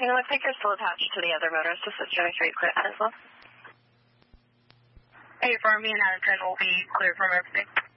It looks like you're still attached to the other motorist assistant if you're clear as well. Hey, for me and Adam will be clear from everything.